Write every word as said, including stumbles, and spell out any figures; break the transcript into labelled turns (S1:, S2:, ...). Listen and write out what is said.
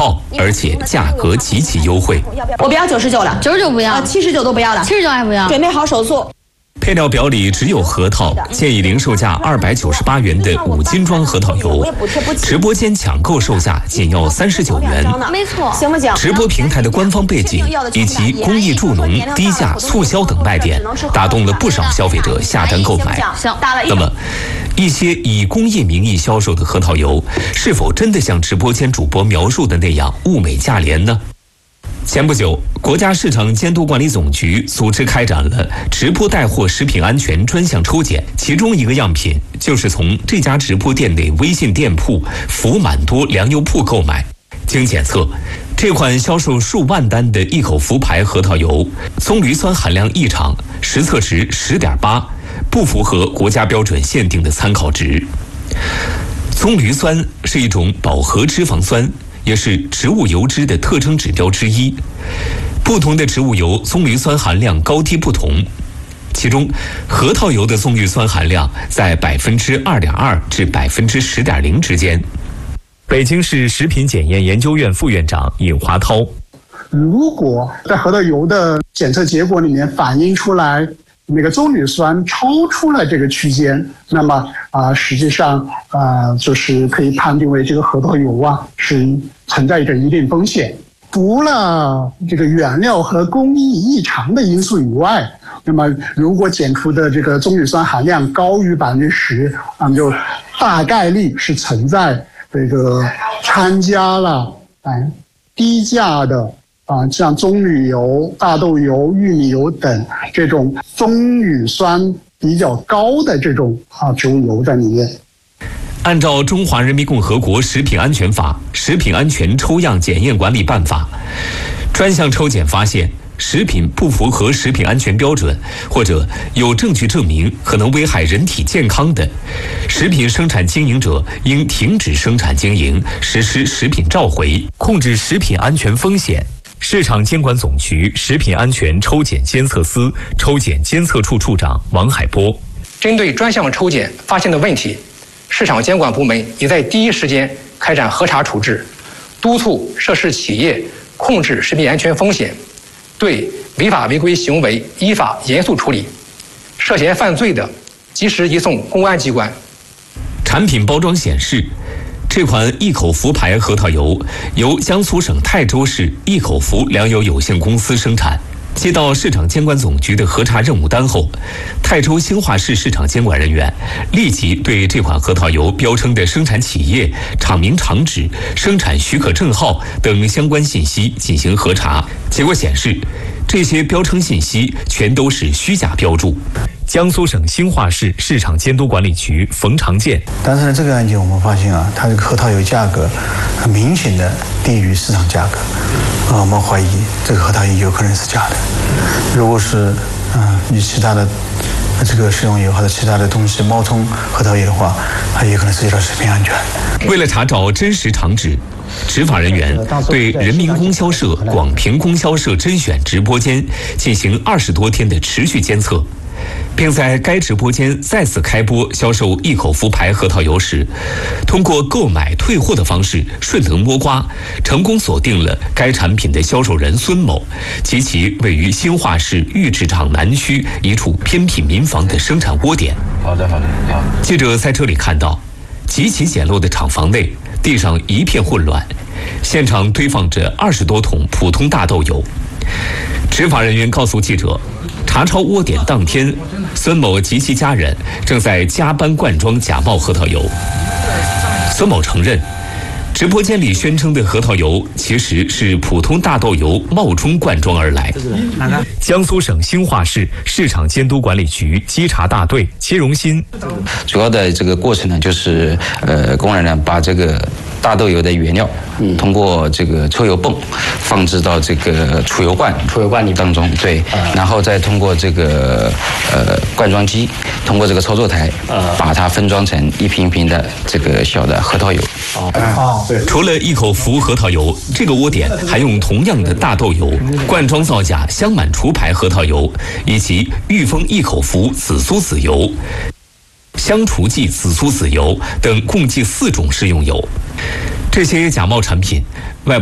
S1: 套，而且价格极其优惠。
S2: 我不要九十九了，
S3: 九十九不要，
S2: 七十九都不要了，
S3: 七十九还不要，
S2: 准备好手速。
S1: 配料表里只有核桃，建议零售价二百九十八元的五斤装核桃油，直播间抢购售价仅要三十九元。
S3: 没错，
S2: 行不行？
S1: 直播平台的官方背景以及公益助农、低价促销等卖点，打动了不少消费者下单购买。那么，一些以公益名义销售的核桃油，是否真的像直播间主播描述的那样物美价廉呢？前不久，国家市场监督管理总局组织开展了直播带货食品安全专项抽检，其中一个样品就是从这家直播店内微信店铺福满多粮油铺购买。经检测，这款销售数万单的一口福牌核桃油，棕榈酸含量异常，实测值 十点八， 不符合国家标准限定的参考值。棕榈酸是一种饱和脂肪酸，也是植物油脂的特征指标之一。不同的植物油棕榈酸含量高低不同，其中核桃油的棕榈酸含量在百分之二点二至百分之十点零之间。北京市食品检验研究院副院长尹华涛：
S4: 如果在核桃油的检测结果里面反映出来那个棕榈酸超出了这个区间，那么啊、呃，实际上啊、呃，就是可以判定为这个核桃油啊是存在着一定风险。除了这个原料和工艺异常的因素以外，那么如果检出的这个棕榈酸含量高于百分之十，那么就大概率是存在这个掺加了哎低价的。啊，像棕榈油、大豆油、玉米油等这种棕榈酸比较高的这种啊植物油在里面。
S1: 按照《中华人民共和国食品安全法》《食品安全抽样检验管理办法》，专项抽检发现食品不符合食品安全标准，或者有证据证明可能危害人体健康的，食品生产经营者应停止生产经营，实施食品召回，控制食品安全风险。市场监管总局食品安全抽检监测司抽检监测处处长王海波：
S5: 针对专项抽检发现的问题，市场监管部门已在第一时间开展核查处置，督促涉事企业控制食品安全风险，对违法违规行为依法严肃处理，涉嫌犯罪的及时移送公安机关。
S1: 产品包装显示，这款一口福牌核桃油由江苏省泰州市一口福粮油有限公司生产。接到市场监管总局的核查任务单后，泰州兴化市市场监管人员立即对这款核桃油标称的生产企业、厂名、厂址、生产许可证号等相关信息进行核查。结果显示，这些标称信息全都是虚假标注。江苏省兴化市市场监督管理局冯长建：
S6: 但是呢，这个案件我们发现啊，它这个核桃油价格很明显的低于市场价格，啊，我们怀疑这个核桃油有可能是假的。如果是嗯与其他的这个食用油或者其他的东西冒充核桃油的话，它也可能涉及到食品安全。
S1: 为了查找真实厂址，执法人员对人民供销社、广平供销社甄选直播间进行二十多天的持续监测，并在该直播间再次开播销售一口福牌核桃油时，通过购买退货的方式顺藤摸瓜，成功锁定了该产品的销售人孙某及其位于兴化市玉制厂南区一处偏僻民房的生产窝点。
S7: 好的，好的，好。
S1: 记者在这里看到，极其简陋的厂房内，地上一片混乱，现场堆放着二十多桶普通大豆油。执法人员告诉记者，查抄窝点当天，孙某及其家人正在加班灌装假冒核桃油。孙某承认，直播间里宣称的核桃油其实是普通大豆油冒充灌装而来。江苏省兴化市市场监督管理局稽查大队戚荣新：
S8: 主要的这个过程呢，就是呃，工人呢把这个大豆油的原料，嗯，通过这个抽油泵放置到这个储油罐、储油罐里当中，对，然后再通过这个呃灌装机，通过这个操作台，把它分装成一瓶一瓶的这个小的核桃油。
S1: 哦，对。除了一口福核桃油，这个窝点还用同样的大豆油灌装造假香满厨牌核桃油，以及裕丰一口福紫苏籽油、香厨记紫苏籽油等共计四种食用油。这些假冒产品外